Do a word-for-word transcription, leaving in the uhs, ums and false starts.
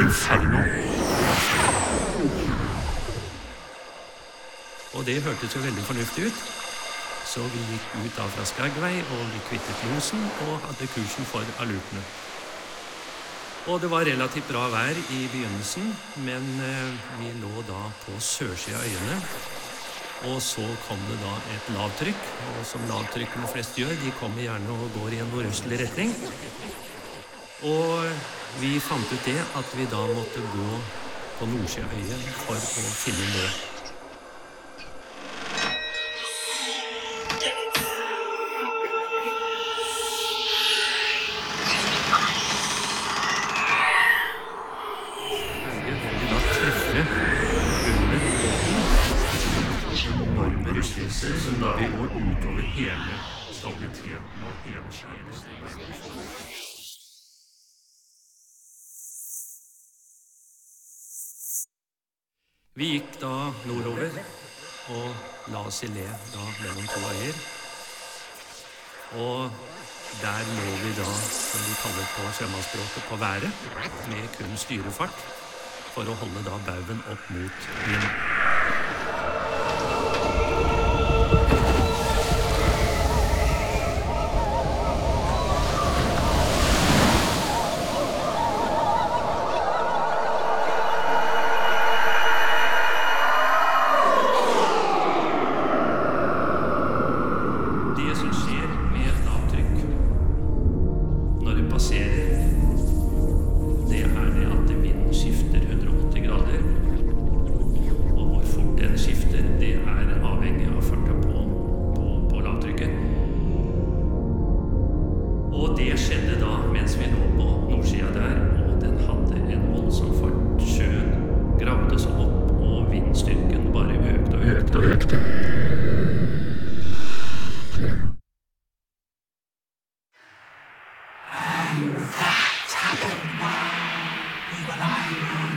inferno. Og det hørtes jo veldig fornuftig ut. Så vi gikk ut da fra Skagway, og vi kvittet losen og hadde kursen for alurtene. Og det var relativt bra vær i begynnelsen, men eh, vi lå da på sørsiden av øyene. Og så kom det da et lavtrykk, og som lavtrykkene flest gjør, de kommer gjerne og går i en nordøstlig retning. Og vi fant ut det at vi da måtte gå på nordsiden av øyet for å finne det. Som da vi går utover hele stabiliteten og hele skjønnet. Vi gikk da nordover og la oss i le da mellom to øyer. Og der lå vi da, som vi kaller på sjømannsspråket, på været, med kun styrefart, for å holde da baugen opp mot vinden. That happened while we were lying.